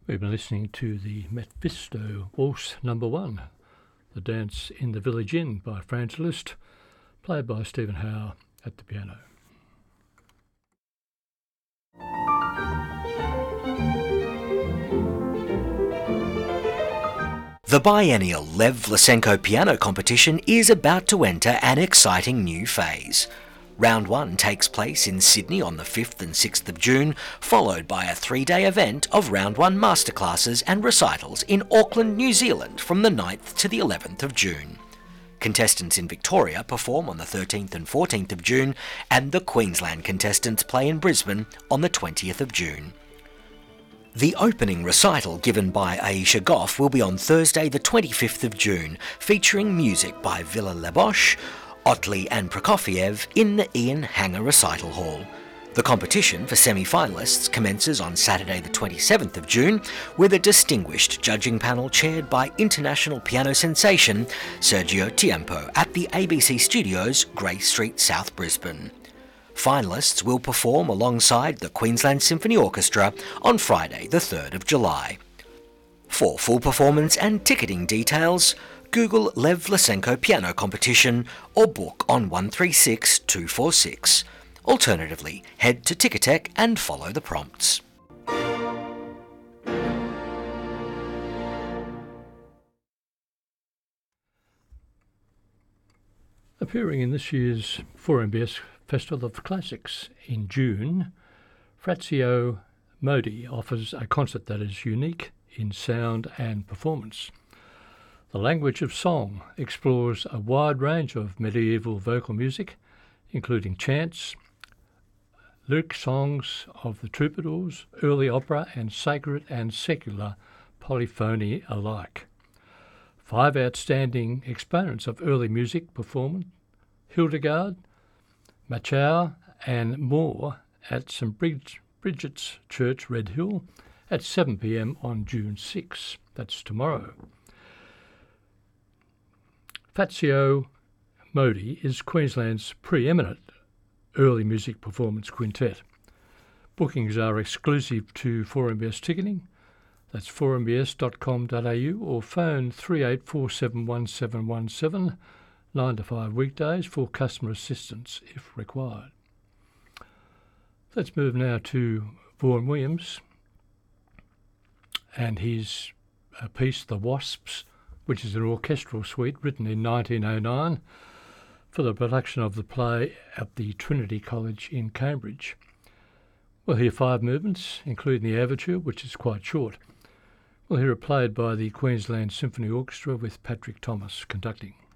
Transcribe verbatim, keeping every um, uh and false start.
We've been listening to the Mephisto Waltz Number One, The Dance in the Village Inn by Franz Liszt, played by Stephen Howe at the piano. The biennial Lev Lysenko piano competition is about to enter an exciting new phase. Round one takes place in Sydney on the fifth and sixth of June, followed by a three-day event of Round one masterclasses and recitals in Auckland, New Zealand from the ninth to the eleventh of June. Contestants in Victoria perform on the thirteenth and fourteenth of June, and the Queensland contestants play in Brisbane on the twentieth of June. The opening recital given by Aisha Goff will be on Thursday the twenty-fifth of June, featuring music by Villa Lebosch, Otley and Prokofiev in the Ian Hanger Recital Hall. The competition for semi-finalists commences on Saturday the twenty-seventh of June with a distinguished judging panel chaired by international piano sensation Sergio Tiempo at the A B C Studios, Grey Street, South Brisbane. Finalists will perform alongside the Queensland Symphony Orchestra on Friday the third of July. For full performance and ticketing details, Google Lev Lysenko Piano Competition or book on one three six two four six. Alternatively, head to Ticketek and follow the prompts. Appearing in this year's four M B S Festival of Classics in June, Frazio Modi offers a concert that is unique in sound and performance. The Language of Song explores a wide range of medieval vocal music, including chants, lyric songs of the troubadours, early opera and sacred and secular polyphony alike. Five outstanding exponents of early music performed, Hildegard, Machau and more at St Bridget's Church, Red Hill, at seven p m on June sixth. That's tomorrow. Frazio Modi is Queensland's preeminent early music performance quintet. Bookings are exclusive to four M B S ticketing. That's four m b s dot com dot a u or phone three eight four seven one seven one seven, nine to five weekdays for customer assistance if required. Let's move now to Vaughan Williams and his uh, piece, The Wasps, which is an orchestral suite written in nineteen oh nine for the production of the play at the Trinity College in Cambridge. We'll hear five movements, including the overture, which is quite short. We'll hear it played by the Queensland Symphony Orchestra with Patrick Thomas conducting.